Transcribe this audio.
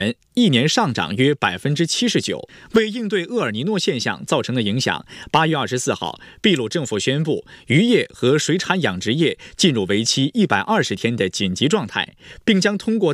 一年上涨约79%。为应对厄尔尼诺现象造成的影响，8月24号，秘鲁政府宣布渔业和水产养殖业进入为期120天的紧急状态，并将通过